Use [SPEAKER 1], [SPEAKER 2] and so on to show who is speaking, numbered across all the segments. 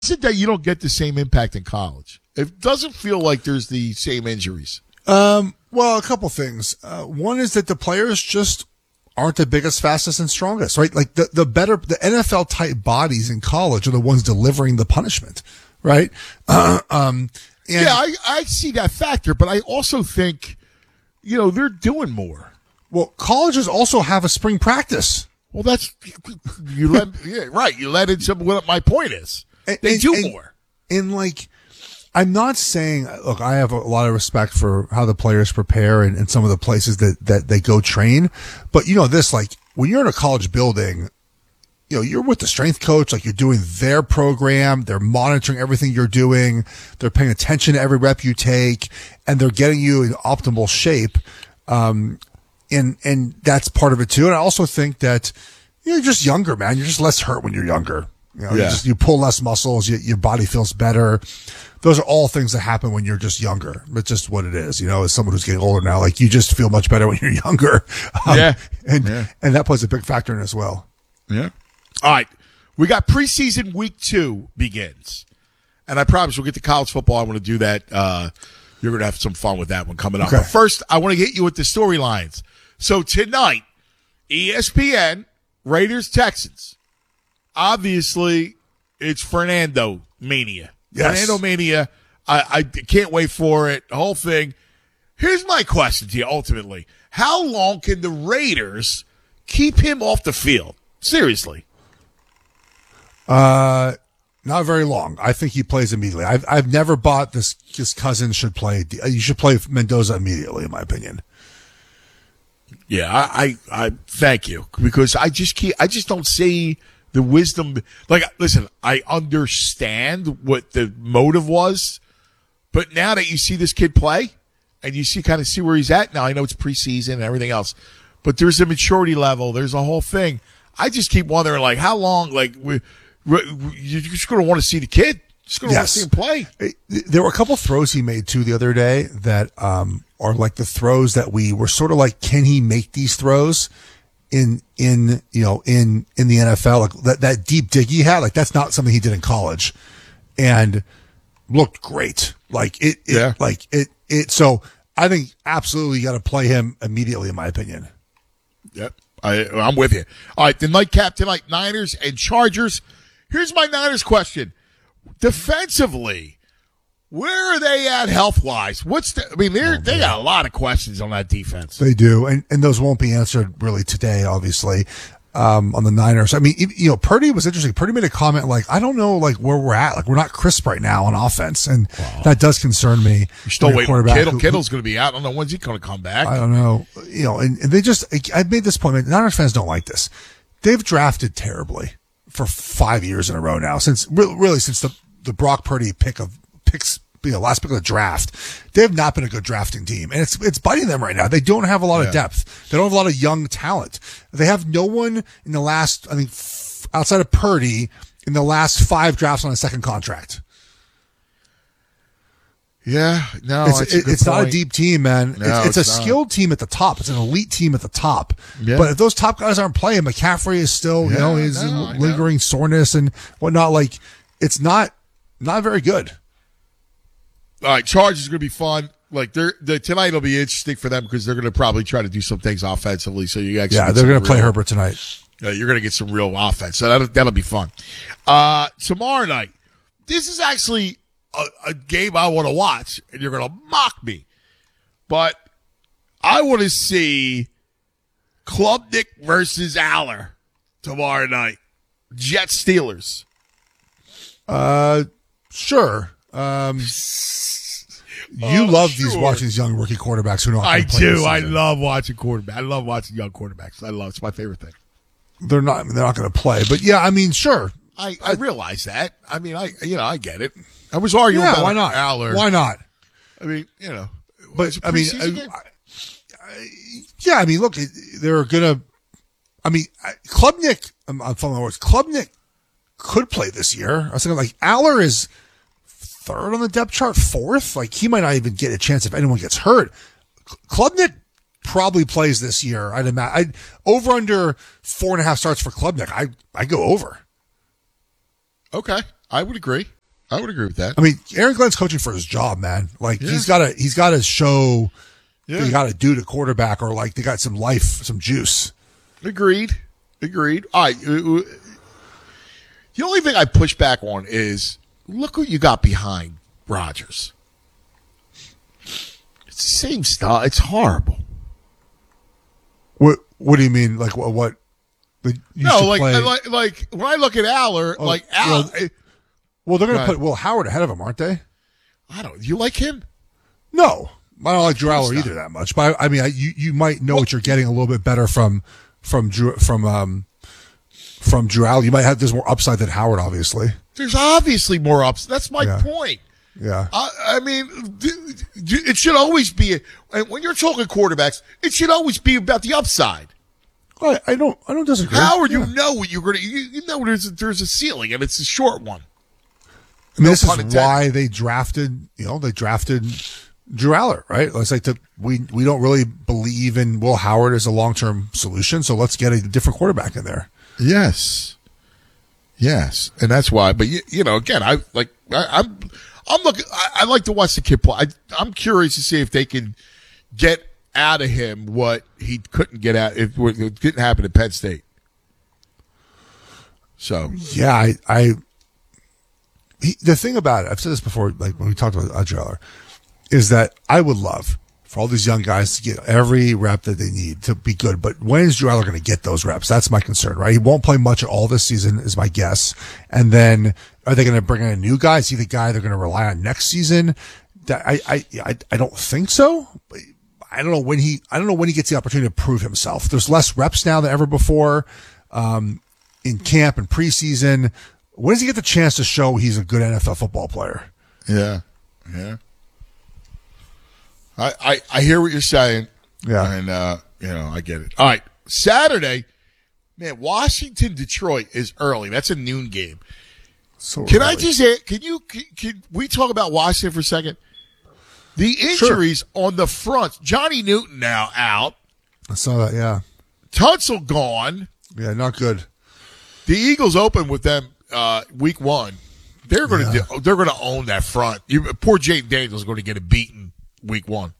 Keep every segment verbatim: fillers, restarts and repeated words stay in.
[SPEAKER 1] is it that you don't get the same impact in college? It doesn't feel like there's the same injuries.
[SPEAKER 2] Um, well, a couple things. Uh, one is that the players just aren't the biggest, fastest, and strongest, right? Like the, the better, the N F L type bodies in college are the ones delivering the punishment, right? Uh, um, and
[SPEAKER 1] yeah, I, I see that factor, but I also think, you know, they're doing more.
[SPEAKER 2] Well, colleges also have a spring practice.
[SPEAKER 1] Well, that's, you let, yeah, right. You let in some, what my point is.
[SPEAKER 2] And,
[SPEAKER 1] they
[SPEAKER 2] and,
[SPEAKER 1] do
[SPEAKER 2] and,
[SPEAKER 1] more.
[SPEAKER 2] And like, I'm not saying, look, I have a lot of respect for how the players prepare and, and some of the places that, that they go train. But you know, this, like, when you're in a college building, you know, you're with the strength coach, like you're doing their program. They're monitoring everything you're doing. They're paying attention to every rep you take, and they're getting you in optimal shape. Um, and, and that's part of it too. And I also think that you're just younger, man. You're just less hurt when you're younger. You know,
[SPEAKER 1] yeah.
[SPEAKER 2] you just, you pull less muscles, you, your body feels better. Those are all things that happen when you're just younger. It's just what it is, you know, as someone who's getting older now, like you just feel much better when you're younger. Um,
[SPEAKER 1] yeah.
[SPEAKER 2] And,
[SPEAKER 1] yeah.
[SPEAKER 2] and that plays a big factor in it as well.
[SPEAKER 1] Yeah. All right. We got preseason week two begins. And I promise we'll get to college football. I want to do that. Uh, you're going to have some fun with that one coming up.
[SPEAKER 2] Okay.
[SPEAKER 1] But first, I want to get you with the storylines. So tonight, E S P N, Raiders, Texans. Obviously, it's Fernando mania.
[SPEAKER 2] Yes.
[SPEAKER 1] Fernando mania. I, I can't wait for it. The whole thing. Here's my question to you ultimately. How long can the Raiders keep him off the field? Seriously.
[SPEAKER 2] Uh, not very long. I think he plays immediately. I've, I've never bought this, his cousin should play. You should play Mendoza immediately, in my opinion.
[SPEAKER 1] Yeah, I, I, I thank you, because I just keep, I just don't see the wisdom. Like, listen, I understand what the motive was, but now that you see this kid play and you see kind of see where he's at now, I know it's preseason and everything else, but there's a maturity level. There's a whole thing. I just keep wondering, like, how long, like, we, we, you're just going to want to see the kid. Just going to
[SPEAKER 2] Yes.
[SPEAKER 1] want to see him play.
[SPEAKER 2] There were a couple throws he made too the other day that, um, are like the throws that we were sort of like, can he make these throws in, in, you know, in, in the N F L? Like that, that deep dig he had, like that's not something he did in college, and looked great. Like it, it
[SPEAKER 1] Yeah.
[SPEAKER 2] like it, it, so I think absolutely you got to play him immediately, in my opinion.
[SPEAKER 1] Yep. I, I'm with you. All right, the nightcap tonight, Niners and Chargers. Here's my Niners question. Defensively, where are they at health-wise? What's the, I mean, they're, they got a lot of questions on that defense.
[SPEAKER 2] They do, and, and those won't be answered really today, obviously, um, on the Niners. I mean, you know, Purdy was interesting. Purdy made a comment like, I don't know, like, where we're at. Like, we're not crisp right now on offense, and wow. that does concern me.
[SPEAKER 1] You're still waiting for Kittle.
[SPEAKER 2] Who,
[SPEAKER 1] Kittle's going to be out. I don't know when's he going to come back.
[SPEAKER 2] I don't know. You know, and, and they just, I've made this point. Niners fans don't like this. They've drafted terribly for five years in a row now, since really since the, the Brock Purdy pick of picks, you know, last pick of the draft. They have not been a good drafting team, and it's it's biting them right now. They don't have a lot
[SPEAKER 1] yeah.
[SPEAKER 2] of depth. They don't have a lot of young talent. They have no one in the last, I think, f- outside of Purdy, in the last five drafts on a second contract.
[SPEAKER 1] Yeah, no,
[SPEAKER 2] it's,
[SPEAKER 1] it's,
[SPEAKER 2] it,
[SPEAKER 1] a
[SPEAKER 2] it's not a
[SPEAKER 1] point.
[SPEAKER 2] deep team, man.
[SPEAKER 1] No,
[SPEAKER 2] it's, it's,
[SPEAKER 1] it's
[SPEAKER 2] a
[SPEAKER 1] not.
[SPEAKER 2] skilled team at the top. It's an elite team at the top.
[SPEAKER 1] Yeah.
[SPEAKER 2] But if those top guys aren't playing, McCaffrey is still,
[SPEAKER 1] Yeah,
[SPEAKER 2] you know, he's
[SPEAKER 1] no, I
[SPEAKER 2] lingering
[SPEAKER 1] know.
[SPEAKER 2] soreness and whatnot. Like, it's not not very good.
[SPEAKER 1] All right, Chargers is going to be fun. Like they're the tonight will be interesting for them because they're going to probably try to do some things offensively. So you actually
[SPEAKER 2] Yeah,
[SPEAKER 1] get
[SPEAKER 2] they're
[SPEAKER 1] some
[SPEAKER 2] going to play
[SPEAKER 1] real-
[SPEAKER 2] Herbert tonight.
[SPEAKER 1] Uh, you're going to get some real offense. So that'll, that'll be fun. Uh, tomorrow night, this is actually a, a game I want to watch, and you're going to mock me. But I want to see Klubnik versus Aller tomorrow night. Jets Steelers.
[SPEAKER 2] Uh, sure. Um, you
[SPEAKER 1] Oh,
[SPEAKER 2] love
[SPEAKER 1] sure.
[SPEAKER 2] these watching these young rookie quarterbacks who don't.
[SPEAKER 1] I
[SPEAKER 2] play this
[SPEAKER 1] do. I
[SPEAKER 2] season.
[SPEAKER 1] love watching quarterback. I love watching young quarterbacks. I love it's my favorite thing.
[SPEAKER 2] They're not. They're not going to play. But yeah, I mean, sure.
[SPEAKER 1] I, I realize that. I mean, I you know I get it. I was arguing
[SPEAKER 2] Yeah,
[SPEAKER 1] about
[SPEAKER 2] why not?
[SPEAKER 1] Aller.
[SPEAKER 2] Why not?
[SPEAKER 1] I mean, you know,
[SPEAKER 2] But
[SPEAKER 1] it's a
[SPEAKER 2] I mean,
[SPEAKER 1] preseason
[SPEAKER 2] I,
[SPEAKER 1] game?
[SPEAKER 2] I, yeah, I mean, look, they're gonna. I mean, Klubnik. I'm, I'm following my words. Klubnik could play this year. I was thinking like Aller is third on the depth chart, fourth. Like he might not even get a chance if anyone gets hurt. Klubnik probably plays this year. I'd imagine. I'd, over under four and a half starts for Klubnik. I I go over.
[SPEAKER 1] Okay. I would agree. I would agree with that.
[SPEAKER 2] I mean, Aaron Glenn's coaching for his job, man. Like
[SPEAKER 1] Yeah.
[SPEAKER 2] he's got to he's got to show
[SPEAKER 1] Yeah.
[SPEAKER 2] they got to do to quarterback, or like they got some life, some juice.
[SPEAKER 1] Agreed. Agreed. All right. uh, uh, The only thing I push back on is look who you got behind Rodgers. It's the same stuff. It's horrible.
[SPEAKER 2] What What do you mean? Like what? What? The, you
[SPEAKER 1] No,
[SPEAKER 2] should
[SPEAKER 1] like,
[SPEAKER 2] play-
[SPEAKER 1] like like when I look at Aller,
[SPEAKER 2] Oh,
[SPEAKER 1] like Aller,
[SPEAKER 2] well, well, they're going
[SPEAKER 1] Right.
[SPEAKER 2] to put Will Howard ahead of him, aren't they?
[SPEAKER 1] I don't. You like him?
[SPEAKER 2] No, I don't like Drew
[SPEAKER 1] course
[SPEAKER 2] Aller
[SPEAKER 1] not.
[SPEAKER 2] either that much. But I, I mean, I, you you might know what you're getting a little bit better from from Drew from um from Drew Aller. You might have there's more upside than Howard, obviously.
[SPEAKER 1] There's obviously more ups. That's my
[SPEAKER 2] Yeah.
[SPEAKER 1] point.
[SPEAKER 2] Yeah.
[SPEAKER 1] I, I mean, d- d- it should always be. And when you're talking quarterbacks, it should always be about the upside.
[SPEAKER 2] I, I don't I don't disagree.
[SPEAKER 1] Howard,
[SPEAKER 2] Yeah.
[SPEAKER 1] you know what you're going to. You, you know there's a, there's a ceiling, and it's a short one.
[SPEAKER 2] I mean, this
[SPEAKER 1] pun
[SPEAKER 2] is
[SPEAKER 1] intended.
[SPEAKER 2] why they drafted, you know, they drafted Drew Aller, right? It's like the, we we don't really believe in Will Howard as a long term solution, so let's get a different quarterback in there.
[SPEAKER 1] Yes, yes, and that's why. But you, you know, again, I like. I, I'm I'm looking. I, I like to watch the kid play. I, I'm curious to see if they can get out of him what he couldn't get out. If what didn't happen at Penn State. So
[SPEAKER 2] Yeah, I, I he, the thing about it, I've said this before, like when we talked about uh, Drew Aller, is that I would love for all these young guys to get every rep that they need to be good. But when is Drew Aller going to get those reps? That's my concern, right? He won't play much at all this season, is my guess. And then are they going to bring in a new guy? Is he the guy they're going to rely on next season? That I, I, I, I don't think so. I don't know when he, I don't know when he gets the opportunity to prove himself. There's less reps now than ever before, um, in camp and preseason. When does he get the chance to show he's a good N F L football player?
[SPEAKER 1] yeah, yeah. I I, I hear what you're saying.
[SPEAKER 2] Yeah.
[SPEAKER 1] and uh, you know I get it. All right, Saturday, man. Washington Detroit is early. That's a noon game.
[SPEAKER 2] So
[SPEAKER 1] Can I
[SPEAKER 2] early.
[SPEAKER 1] just say, can you, can, can we talk about Washington for a second? The injuries on the front, Johnny Newton now out,
[SPEAKER 2] I saw that. Yeah.
[SPEAKER 1] Tunsil gone.
[SPEAKER 2] Yeah. Not good.
[SPEAKER 1] The Eagles open with them, uh, week one. They're going to,
[SPEAKER 2] Yeah.
[SPEAKER 1] do, they're going to own that front. You, poor Jaden Daniels is going to get it beaten week one.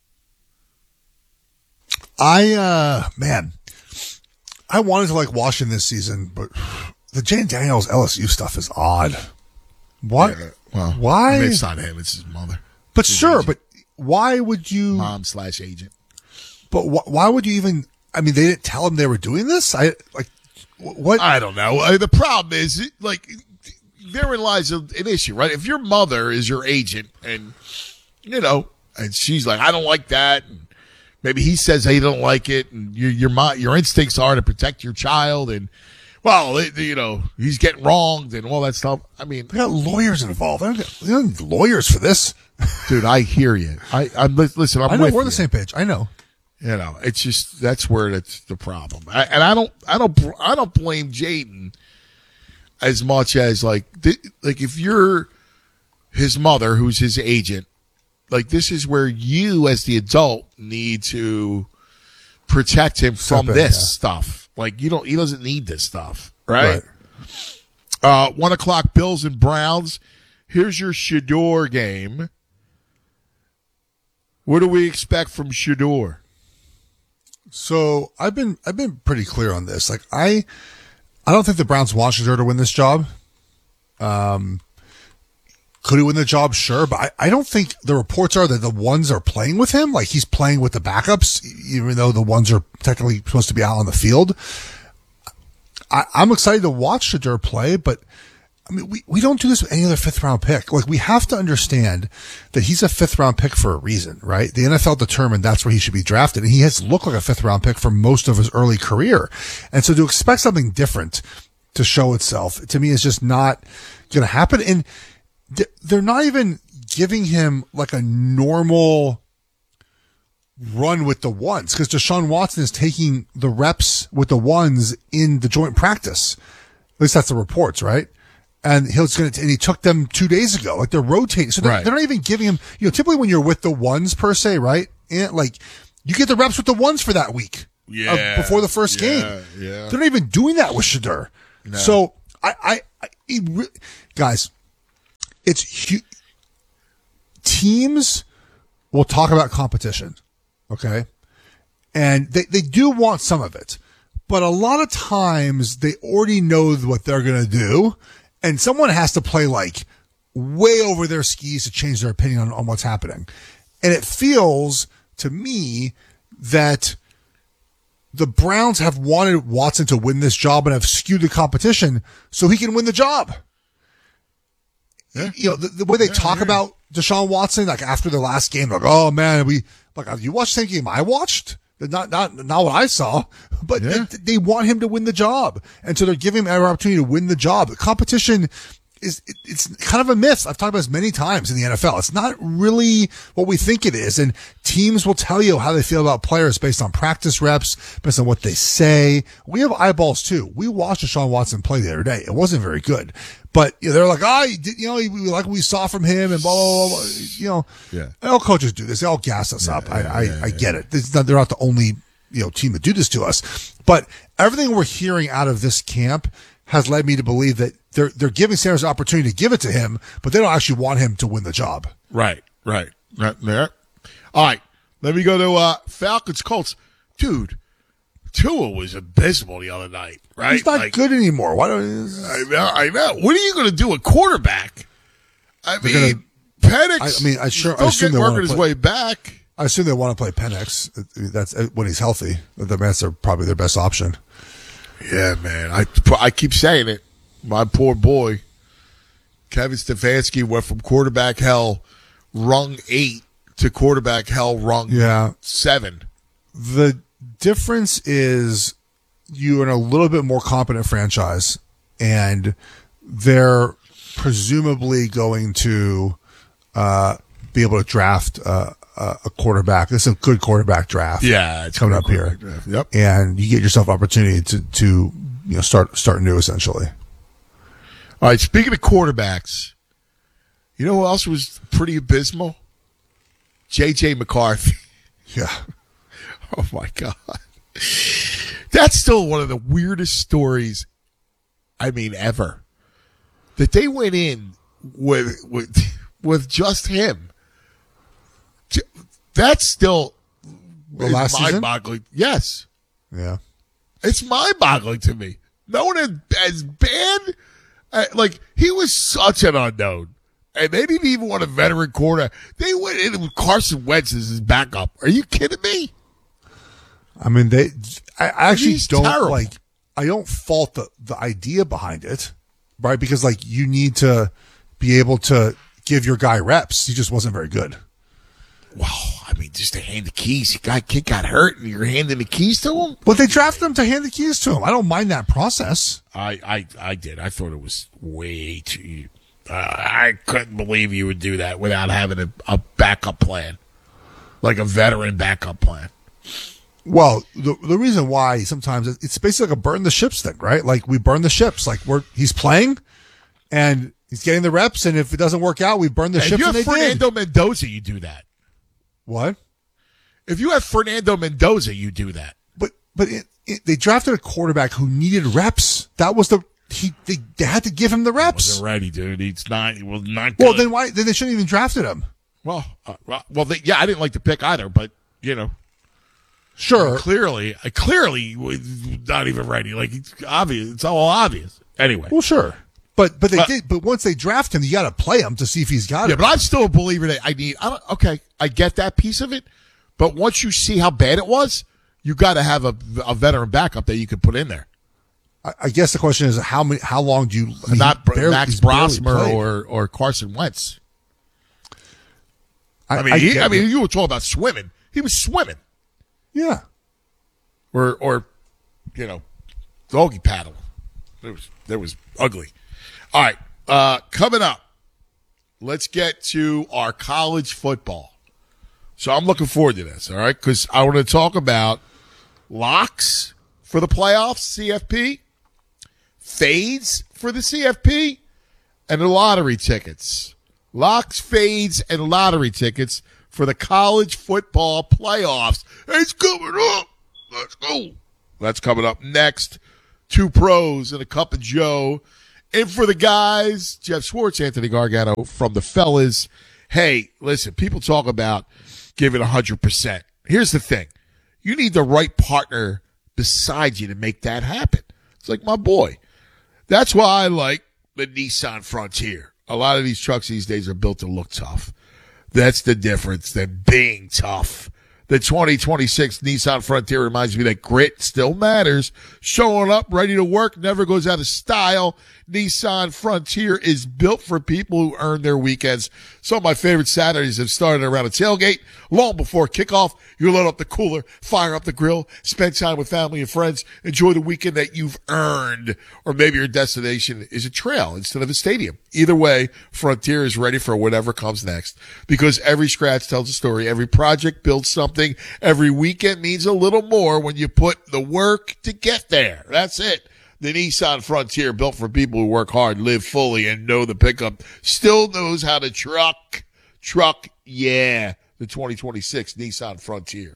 [SPEAKER 2] I, uh, man, I wanted to like Washington this season, but the Jane Daniels L S U stuff is odd. What?
[SPEAKER 1] Yeah, well,
[SPEAKER 2] Why?
[SPEAKER 1] I mean, it's not him. It's his mother.
[SPEAKER 2] But
[SPEAKER 1] his
[SPEAKER 2] sure,
[SPEAKER 1] agent.
[SPEAKER 2] but why would you,
[SPEAKER 1] Mom slash agent.
[SPEAKER 2] but wh- why would you even, I mean, they didn't tell him they were doing this? I, like, wh- what?
[SPEAKER 1] I don't know. Uh, The problem is, like, therein lies a- an issue, right? If your mother is your agent and, you know, and she's like, I don't like that, and maybe he says he don't like it, and your your mo- your instincts are to protect your child, and, well, it, you know, he's getting wronged and all that stuff. I mean,
[SPEAKER 2] They got lawyers involved. They don't, get, they don't need lawyers for this.
[SPEAKER 1] dude, I hear you. I, I'm li- listen. I'm
[SPEAKER 2] I know
[SPEAKER 1] with
[SPEAKER 2] we're on
[SPEAKER 1] you.
[SPEAKER 2] the same page. I know.
[SPEAKER 1] You know, it's just that's where it's the problem. I, and I don't, I don't, I don't blame Jaden as much as like, th- like if you're his mother, who's his agent, like this is where you, as the adult, need to protect him
[SPEAKER 2] Step
[SPEAKER 1] from
[SPEAKER 2] in,
[SPEAKER 1] this
[SPEAKER 2] yeah.
[SPEAKER 1] stuff. Like you don't, he doesn't need this stuff, right? Uh, one o'clock, Bills and Browns. Here's your Shador game. What do we expect from Shador?
[SPEAKER 2] So I've been I've been pretty clear on this. Like I I don't think the Browns want Shador to win this job. Um, could he win the job? Sure, but I, I don't think the reports are that the ones are playing with him. Like he's playing with the backups, even though the ones are technically supposed to be out on the field. I, I'm excited to watch Shador play, but I mean, we, we don't do this with any other fifth round pick. Like we have to understand that he's a fifth round pick for a reason, right? The N F L determined that's where he should be drafted, and he has looked like a fifth round pick for most of his early career. And so to expect something different to show itself to me is just not going to happen. And th- they're not even giving him like a normal run with the ones, because Deshaun Watson is taking the reps with the ones in the joint practice. At least that's the reports, right? And he's going to, and he took them two days ago. Like they're rotating. So they're,
[SPEAKER 1] Right.
[SPEAKER 2] they're not even giving him, you know, typically when you're with the ones per se, right? And like you get the reps with the ones for that week.
[SPEAKER 1] Yeah.
[SPEAKER 2] uh, before the first
[SPEAKER 1] Yeah,
[SPEAKER 2] game.
[SPEAKER 1] yeah.
[SPEAKER 2] They're not even doing that with Shador. So I, I, I, he re- guys, it's hu- teams will talk about competition, okay? And they, they do want some of it. But a lot of times they already know what they're going to do, and someone has to play like way over their skis to change their opinion on, on what's happening. And it feels to me that the Browns have wanted Watson to win this job and have skewed the competition so he can win the job. Yeah. You know, the, the way they yeah, talk yeah. about Deshaun Watson, like after the last game, like, oh man, we like you watched the same game I watched? Not, not, not what I saw, but yeah. they, they want him to win the job. And so they're giving him every opportunity to win the job. The competition is, it, it's kind of a myth. I've talked about this many times in the N F L. It's not really what we think it is. And teams will tell you how they feel about players based on practice reps, based on what they say. We have eyeballs too. We watched Deshaun Watson play the other day. It wasn't very good. But you know, they're like, oh, you know, we like what we saw from him and blah, blah, blah, blah. You know,
[SPEAKER 1] yeah.
[SPEAKER 2] all coaches do this. They all gas us
[SPEAKER 1] yeah,
[SPEAKER 2] up.
[SPEAKER 1] Yeah,
[SPEAKER 2] I, I,
[SPEAKER 1] yeah,
[SPEAKER 2] I
[SPEAKER 1] yeah.
[SPEAKER 2] get it. This is not, they're not the only, you know, team that do this to us. But everything we're hearing out of this camp has led me to believe that they're, they're giving Sanders an opportunity to give it to him, but they don't actually want him to win the job.
[SPEAKER 1] Right, right, right there. All right. Let me go to, uh, Falcons Colts. Dude. Tua was abysmal the other night, right?
[SPEAKER 2] He's not
[SPEAKER 1] like,
[SPEAKER 2] good anymore. Why don't?
[SPEAKER 1] I know, I know. What are you going to do at quarterback? I
[SPEAKER 2] They're
[SPEAKER 1] mean, Penix.
[SPEAKER 2] I, I mean, I sure.
[SPEAKER 1] Still
[SPEAKER 2] I assume
[SPEAKER 1] get
[SPEAKER 2] they
[SPEAKER 1] working
[SPEAKER 2] want
[SPEAKER 1] his
[SPEAKER 2] to play,
[SPEAKER 1] way back.
[SPEAKER 2] I assume they want to play Penix. That's when he's healthy. That's their, probably their best option.
[SPEAKER 1] Yeah, man. I I keep saying it. My poor boy, Kevin Stefanski, went from quarterback hell, rung eight, to quarterback hell, rung
[SPEAKER 2] yeah.
[SPEAKER 1] seven.
[SPEAKER 2] The difference is you're in a little bit more competent franchise, and they're presumably going to uh, be able to draft uh, a quarterback. This is a good quarterback draft.
[SPEAKER 1] Yeah, it's
[SPEAKER 2] coming up here.
[SPEAKER 1] Draft. Yep,
[SPEAKER 2] and you get yourself opportunity to to you know start start new essentially.
[SPEAKER 1] All right. Speaking of quarterbacks, you know who else was pretty abysmal? J J McCarthy.
[SPEAKER 2] Yeah.
[SPEAKER 1] Oh, my God. That's still one of the weirdest stories, I mean, ever. That they went in with with, with just him. That's still mind-boggling. Yes.
[SPEAKER 2] Yeah.
[SPEAKER 1] It's mind-boggling to me. No one as, as bad. Uh, like, he was such an unknown. And they didn't even want a veteran quarterback. They went in with Carson Wentz as his backup. Are you kidding me?
[SPEAKER 2] I mean, they. I actually
[SPEAKER 1] He's
[SPEAKER 2] don't
[SPEAKER 1] terrible.
[SPEAKER 2] like. I don't fault the the idea behind it, right? Because like you need to be able to give your guy reps. He just wasn't very good.
[SPEAKER 1] Wow, I mean, just to hand the keys. The guy kid got hurt, and you're handing the keys to him.
[SPEAKER 2] But they drafted him to hand the keys to him. I don't mind that process.
[SPEAKER 1] I I, I did. I thought it was way too. Uh, I couldn't believe you would do that without having a, a backup plan, like a veteran backup plan.
[SPEAKER 2] Well, the the reason why sometimes it's basically like a burn the ships thing, right? Like we burn the ships. Like we're he's playing, and he's getting the reps, and if it doesn't work out, we burn the
[SPEAKER 1] Hey,
[SPEAKER 2] ships.
[SPEAKER 1] If you
[SPEAKER 2] and
[SPEAKER 1] have
[SPEAKER 2] they
[SPEAKER 1] Fernando
[SPEAKER 2] did.
[SPEAKER 1] Mendoza, you do that.
[SPEAKER 2] What?
[SPEAKER 1] If you have Fernando Mendoza, you do that.
[SPEAKER 2] But but it, it, they drafted a quarterback who needed reps. That was the he. They, they had to give him the reps.
[SPEAKER 1] He wasn't ready, dude. He's not. He was not.
[SPEAKER 2] Well,
[SPEAKER 1] good.
[SPEAKER 2] then why? Then they shouldn't even drafted him.
[SPEAKER 1] Well, uh, well, they, yeah, I didn't like the pick either, but you know.
[SPEAKER 2] Sure.
[SPEAKER 1] Clearly, I clearly was not even ready. Like it's obvious. It's all obvious. Anyway.
[SPEAKER 2] Well, sure. But but they
[SPEAKER 1] Uh,
[SPEAKER 2] did. But once they draft him, you got to play him to see if he's got
[SPEAKER 1] Yeah,
[SPEAKER 2] it.
[SPEAKER 1] but I'm still a believer that I need. I don't, okay, I get that piece of it, but once you see how bad it was, you got to have a, a veteran backup that you could put in there.
[SPEAKER 2] I, I guess the question is how many? How long do you? I mean,
[SPEAKER 1] Not
[SPEAKER 2] he barely-
[SPEAKER 1] Max
[SPEAKER 2] he's barely
[SPEAKER 1] Brosmer
[SPEAKER 2] played.
[SPEAKER 1] or or Carson Wentz.
[SPEAKER 2] I,
[SPEAKER 1] I mean,
[SPEAKER 2] I,
[SPEAKER 1] he,
[SPEAKER 2] get
[SPEAKER 1] I mean,
[SPEAKER 2] it.
[SPEAKER 1] you were talking about swimming. He was swimming,
[SPEAKER 2] yeah.
[SPEAKER 1] or or you know, doggy paddle. It was that was ugly. All right, uh, coming up, let's get to our college football. So I'm looking forward to this. All right, because I want to talk about locks for the playoffs, C F P, fades for the C F P, and the lottery tickets. Locks, fades, and lottery tickets for the college football playoffs. It's coming up. Let's go. That's coming up next. Two pros and a cup of Joe in for the guys, Jeff Schwartz, Anthony Gargano from the fellas. Hey, listen, people talk about giving one hundred percent. Here's the thing. You need the right partner beside you to make that happen. It's like my boy. That's why I like the Nissan Frontier. A lot of these trucks these days are built to look tough. That's the difference than being tough. The twenty twenty-six Nissan Frontier reminds me that grit still matters. Showing up, ready to work, never goes out of style. Nissan Frontier is built for people who earn their weekends. Some of my favorite Saturdays have started around a tailgate. Long before kickoff, you load up the cooler, fire up the grill, spend time with family and friends, enjoy the weekend that you've earned. Or maybe your destination is a trail instead of a stadium. Either way, Frontier is ready for whatever comes next. Because every scratch tells a story. Every project builds something. Every weekend means a little more when you put the work to get there. That's it. The Nissan Frontier, built for people who work hard, live fully, and know the pickup, still knows how to truck. Truck, yeah. The twenty twenty-six Nissan Frontier.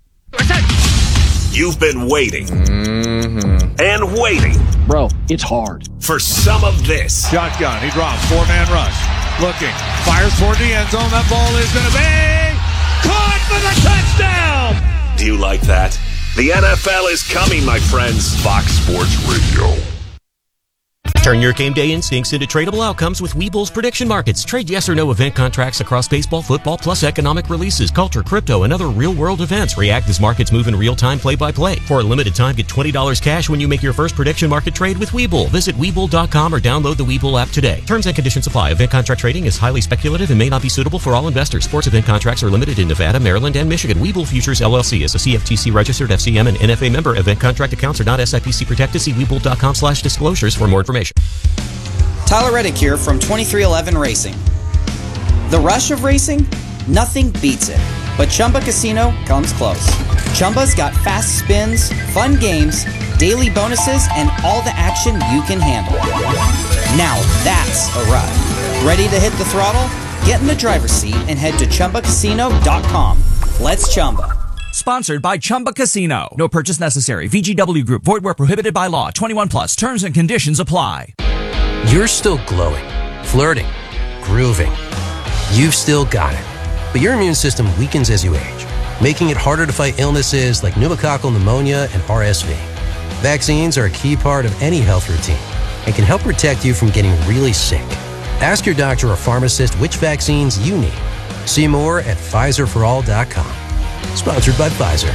[SPEAKER 3] You've been waiting mm-hmm. and waiting.
[SPEAKER 4] Bro, it's hard.
[SPEAKER 3] For some of this.
[SPEAKER 5] Shotgun, he drops, four-man rush. Looking, fires toward the end zone. That ball is going to be caught for the touchdown!
[SPEAKER 3] Do you like that? The N F L is coming, my friends. Fox Sports Radio.
[SPEAKER 6] Turn your game day instincts into tradable outcomes with Webull's prediction markets. Trade yes or no event contracts across baseball, football, plus economic releases, culture, crypto, and other real-world events. React as markets move in real time, play-by-play. For a limited time, get twenty dollars cash when you make your first prediction market trade with Webull. Visit Webull dot com or download the Webull app today. Terms and conditions apply. Event contract trading is highly speculative and may not be suitable for all investors. Sports event contracts are limited in Nevada, Maryland, and Michigan. Webull Futures, L L C is a C F T C registered F C M and N F A member. Event contract accounts are not S I P C protected. See Webull dot com slash disclosures for more information.
[SPEAKER 7] Tyler Reddick here from twenty-three eleven Racing. The rush of racing? Nothing beats it. But Chumba Casino comes close. Chumba's got fast spins, fun games, daily bonuses, and all the action you can handle. Now that's a ride. Ready to hit the throttle? Get in the driver's seat and head to Chumba Casino dot com. Let's Chumba.
[SPEAKER 8] Sponsored by Chumba Casino. No purchase necessary. V G W Group. Void where prohibited by law. twenty-one plus. Terms and conditions apply.
[SPEAKER 9] You're still glowing, flirting, grooving. You've still got it. But your immune system weakens as you age, making it harder to fight illnesses like pneumococcal pneumonia and R S V. Vaccines are a key part of any health routine and can help protect you from getting really sick. Ask your doctor or pharmacist which vaccines you need. See more at Pfizer for all dot com. Sponsored by Pfizer.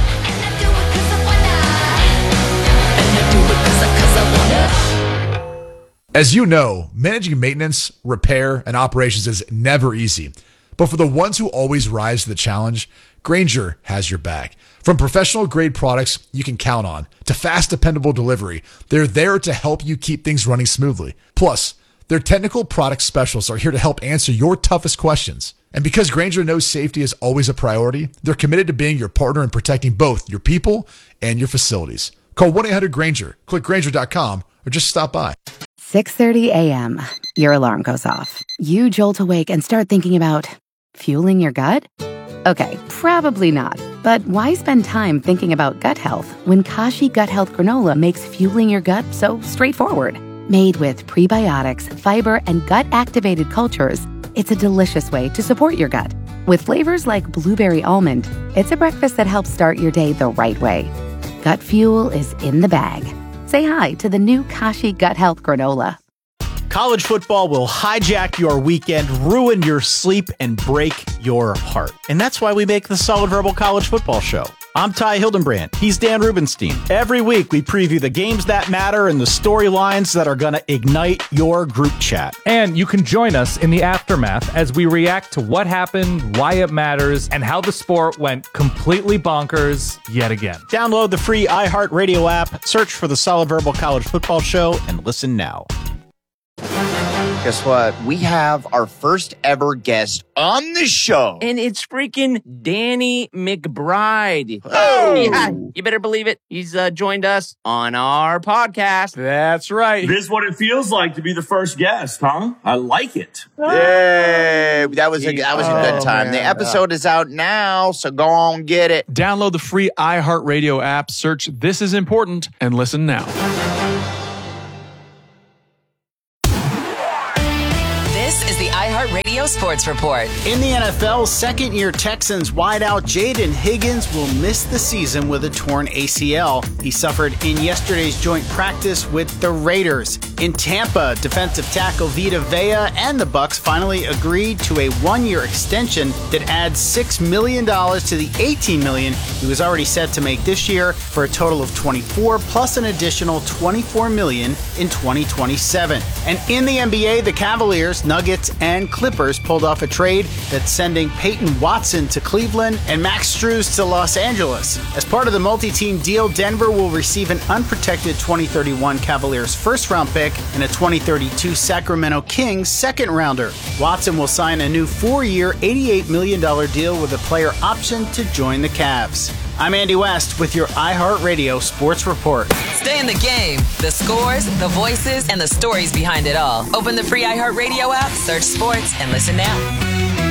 [SPEAKER 10] As you know, managing maintenance, repair, and operations is never easy. But for the ones who always rise to the challenge, Grainger has your back. From professional-grade products you can count on to fast, dependable delivery, they're there to help you keep things running smoothly. Plus, their technical product specialists are here to help answer your toughest questions. And because Grainger knows safety is always a priority, they're committed to being your partner in protecting both your people and your facilities. Call one eight hundred Grainger, click Grainger dot com, or just stop by.
[SPEAKER 11] six thirty a.m. Your alarm goes off. You jolt awake and start thinking about fueling your gut? Okay, probably not. But why spend time thinking about gut health when Kashi Gut Health Granola makes fueling your gut so straightforward? Made with prebiotics, fiber, and gut-activated cultures, it's a delicious way to support your gut. With flavors like blueberry almond, it's a breakfast that helps start your day the right way. Gut fuel is in the bag. Say hi to the new Kashi Gut Health Granola.
[SPEAKER 12] College football will hijack your weekend, ruin your sleep, and break your heart. And that's why we make the Solid Verbal College Football Show. I'm Ty Hildenbrand. He's Dan Rubenstein. Every week, we preview the games that matter and the storylines that are going to ignite your group chat.
[SPEAKER 13] And you can join us in the aftermath as we react to what happened, why it matters, and how the sport went completely bonkers yet again.
[SPEAKER 12] Download the free iHeartRadio app, search for the Solid Verbal College Football Show, and listen now.
[SPEAKER 14] Guess what? We have our first ever guest on the show.
[SPEAKER 15] And it's freaking Danny McBride.
[SPEAKER 14] Oh!
[SPEAKER 15] Yeah, you better believe it. He's uh, joined us on our podcast.
[SPEAKER 13] That's right.
[SPEAKER 16] This is what it feels like to be the first guest, huh? I like it.
[SPEAKER 14] Yay! That was a, that was a good time.
[SPEAKER 16] Oh,
[SPEAKER 14] the episode is out now, so go on, get it.
[SPEAKER 17] Download the free iHeartRadio app, search This Is Important, and listen now.
[SPEAKER 4] Radio Sports Report.
[SPEAKER 12] In the N F L, second-year Texans wideout Jaden Higgins will miss the season with a torn A C L. He suffered in yesterday's joint practice with the Raiders. In Tampa, defensive tackle Vita Vea and the Bucs finally agreed to a one-year extension that adds six million dollars to the eighteen million dollars he was already set to make this year, for a total of twenty-four plus an additional twenty-four million dollars in twenty twenty-seven. And in the N B A, the Cavaliers, Nuggets, and Clippers pulled off a trade that's sending Peyton Watson to Cleveland and Max Strus to Los Angeles. As part of the multi-team deal, Denver will receive an unprotected twenty thirty-one Cavaliers first-round pick and a twenty thirty-two Sacramento Kings second-rounder. Watson will sign a new four-year, eighty-eight million dollars deal with a player option to join the Cavs. I'm Andy West with your iHeartRadio Sports Report.
[SPEAKER 4] Stay in the game. The scores, the voices, and the stories behind it all. Open the free iHeartRadio app, search sports, and listen now.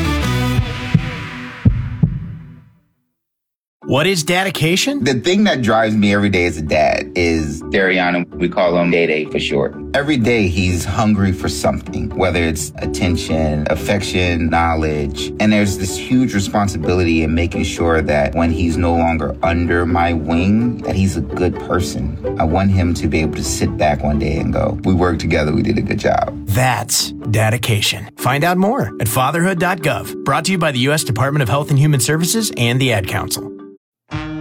[SPEAKER 12] What is dedication?
[SPEAKER 18] The thing that drives me every day as a dad is Dariana. We call him Day Day for short. Every day he's hungry for something, whether it's attention, affection, knowledge. And there's this huge responsibility in making sure that when he's no longer under my wing, that he's a good person. I want him to be able to sit back one day and go, we worked together, we did a good job.
[SPEAKER 19] That's dedication. Find out more at fatherhood dot gov. Brought to you by the U S Department of Health and Human Services and the Ad Council.